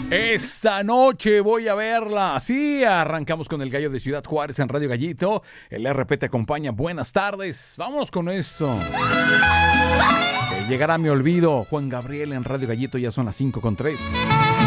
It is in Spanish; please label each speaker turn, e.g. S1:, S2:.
S1: Esta noche voy a verla. Sí, arrancamos con el Gallo de Ciudad Juárez en Radio Gallito. El RP te acompaña. Buenas tardes. Vámonos con esto. Llegará mi olvido. Juan Gabriel en Radio Gallito. Ya son las 5:03.